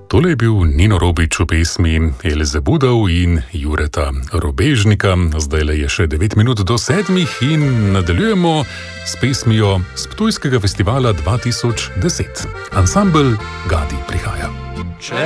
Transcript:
Tole je bil Nino Robič v pesmi Elze Budov in Jureta Robežnika. Zdajle je še 9 minut do 7 in nadaljujemo s pesmijo s Ptujskega festivala 2010. Ansambel Gadi prihaja.